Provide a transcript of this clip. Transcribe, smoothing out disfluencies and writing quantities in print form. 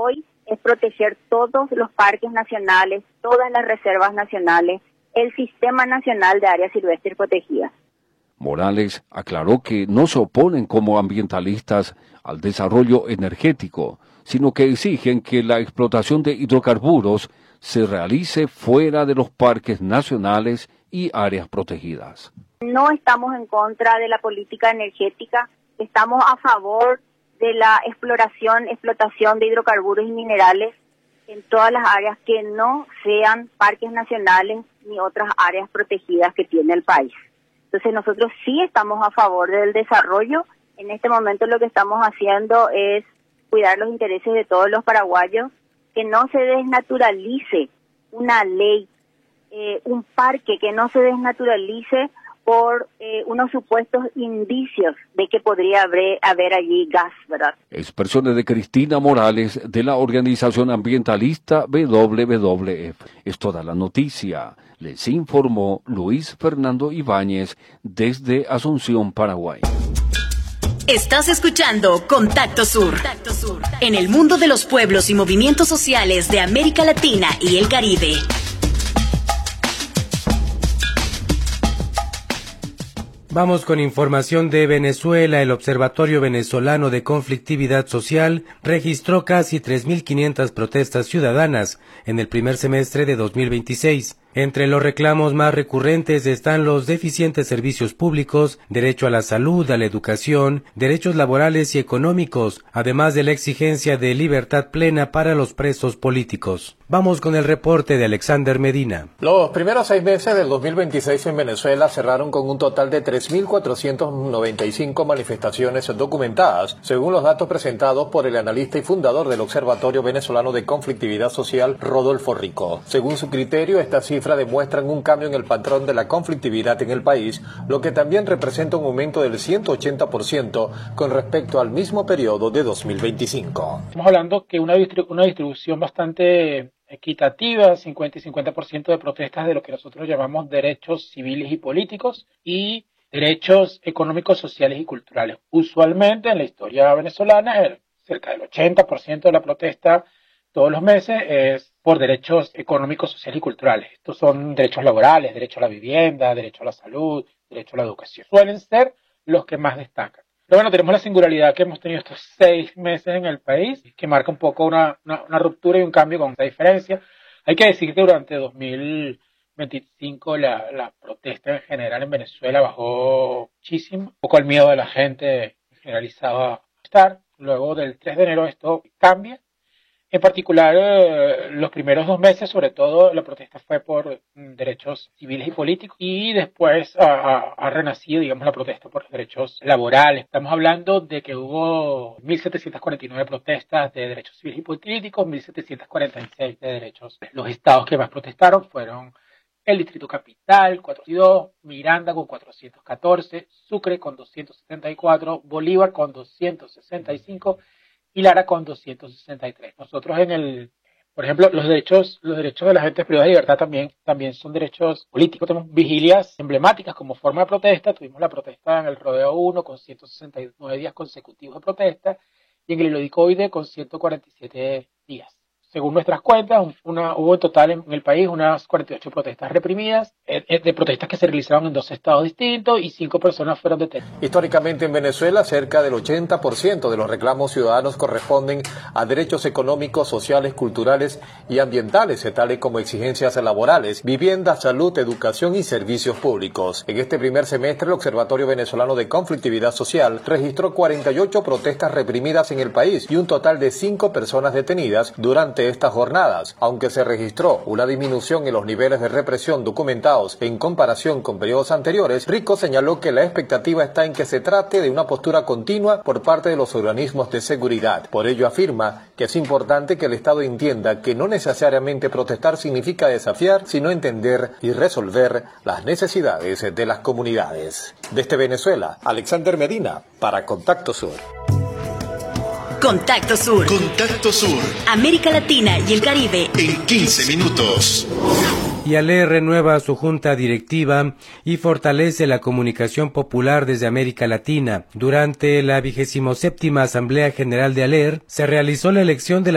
hoy es proteger todos los parques nacionales, todas las reservas nacionales, el Sistema Nacional de Áreas Silvestres Protegidas. Morales aclaró que no se oponen como ambientalistas al desarrollo energético, sino que exigen que la explotación de hidrocarburos se realice fuera de los parques nacionales y áreas protegidas. No estamos en contra de la política energética, estamos a favor de la explotación de hidrocarburos y minerales en todas las áreas que no sean parques nacionales ni otras áreas protegidas que tiene el país. Entonces nosotros sí estamos a favor del desarrollo. En este momento lo que estamos haciendo es cuidar los intereses de todos los paraguayos, que no se desnaturalice una ley, un parque, que no se desnaturalice por unos supuestos indicios de que podría haber allí gas, ¿verdad? Expresiones de Cristina Morales de la organización ambientalista WWF. Es toda la noticia. Les informó Luis Fernando Ibáñez desde Asunción, Paraguay. Estás escuchando Contacto Sur. En el mundo de los pueblos y movimientos sociales de América Latina y el Caribe. Vamos con información de Venezuela. El Observatorio Venezolano de Conflictividad Social registró casi 3.500 protestas ciudadanas en el primer semestre de 2026. Entre los reclamos más recurrentes están los deficientes servicios públicos, derecho a la salud, a la educación, derechos laborales y económicos, además de la exigencia de libertad plena para los presos políticos. Vamos con el reporte de Alexander Medina. Los primeros 6 meses del 2026 en Venezuela cerraron con un total de 3.495 manifestaciones documentadas, según los datos presentados por el analista y fundador del Observatorio Venezolano de Conflictividad Social, Rodolfo Rico. Según su criterio, estas cifras demuestran un cambio en el patrón de la conflictividad en el país, lo que también representa un aumento del 180% con respecto al mismo periodo de 2025. Estamos hablando que una distribución bastante equitativa, 50 y 50% de protestas de lo que nosotros llamamos derechos civiles y políticos y derechos económicos, sociales y culturales. Usualmente en la historia venezolana, cerca del 80% de la protesta todos los meses es por derechos económicos, sociales y culturales. Estos son derechos laborales, derecho a la vivienda, derecho a la salud, derecho a la educación. Suelen ser los que más destacan. Pero bueno, tenemos la singularidad que hemos tenido estos 6 meses en el país, que marca un poco una ruptura y un cambio con esta diferencia. Hay que decir que durante 2025 la protesta en general en Venezuela bajó muchísimo. Un poco el miedo de la gente generalizaba a estar. Luego del 3 de enero esto cambia. En particular, los primeros 2 meses, sobre todo, la protesta fue por derechos civiles y políticos, y después ha renacido, digamos, la protesta por los derechos laborales. Estamos hablando de que hubo 1.749 protestas de derechos civiles y políticos, 1.746 de derechos. Los estados que más protestaron fueron el Distrito Capital, 402, Miranda con 414, Sucre con 274, Bolívar con 265, y Lara con 263. Nosotros por ejemplo, los derechos de la gente privadas de libertad también son derechos políticos. Tenemos vigilias emblemáticas como forma de protesta. Tuvimos la protesta en el Rodeo 1 con 169 días consecutivos de protesta y en el helicoide con 147 días. Según nuestras cuentas, hubo en total en el país unas 48 protestas reprimidas, de protestas que se realizaron en 2 estados distintos y 5 personas fueron detenidas. Históricamente en Venezuela, cerca del 80% de los reclamos ciudadanos corresponden a derechos económicos, sociales, culturales y ambientales, tales como exigencias laborales, vivienda, salud, educación y servicios públicos. En este primer semestre, el Observatorio Venezolano de Conflictividad Social registró 48 protestas reprimidas en el país y un total de 5 personas detenidas durante estas jornadas. Aunque se registró una disminución en los niveles de represión documentados en comparación con periodos anteriores, Rico señaló que la expectativa está en que se trate de una postura continua por parte de los organismos de seguridad. Por ello afirma que es importante que el Estado entienda que no necesariamente protestar significa desafiar, sino entender y resolver las necesidades de las comunidades. Desde Venezuela, Alexander Medina para Contacto Sur. Contacto Sur. Contacto Sur. América Latina y el Caribe. En 15 minutos. Y ALER renueva su junta directiva y fortalece la comunicación popular desde América Latina. Durante la 27ª Asamblea General de ALER se realizó la elección de la